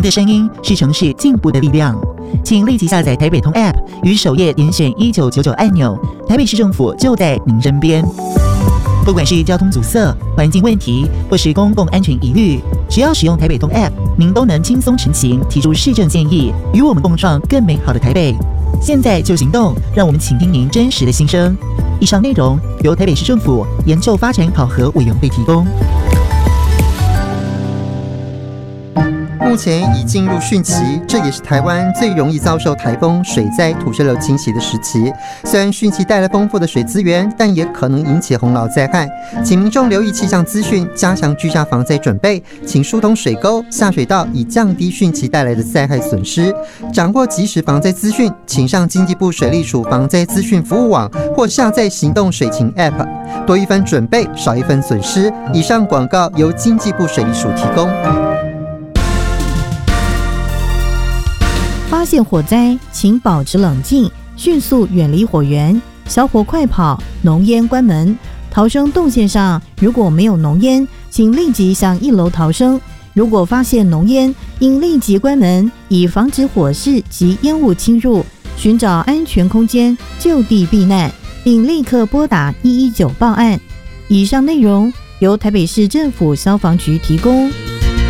您的声音是城市进步的力量，请立即下载台北通 App， 于首页点选1999按钮，台北市政府就在您身边。不管是交通阻塞、环境问题，或是公共安全疑虑，只要使用台北通 App， 您都能轻松陈情，提出市政建议，与我们共创更美好的台北。现在就行动，让我们倾听您真实的心声。以上内容由台北市政府研究发展考核委员会提供。 目前已进入汛期，这也是台湾最容易遭受台风、水灾、土石流侵袭的时期。虽然汛期带来丰富的水资源，但也可能引起洪涝灾害。请民众留意气象资讯，加强居家防灾准备，请疏通水沟、下水道，以降低汛期带来的灾害损失。掌握即时防灾资讯，请上经济部水利署防灾资讯服务网或下载行动水情 App。多一分准备，少一分损失。以上广告由经济部水利署提供。 发现火灾，请保持冷静，迅速远离火源，小火快跑，浓烟关门。逃生动线上如果没有浓烟，请立即向1楼逃生。如果发现浓烟，应立即关门，以防止火势及烟雾侵入，寻找安全空间就地避难，并立刻拨打119报案。以上内容由台北市政府消防局提供。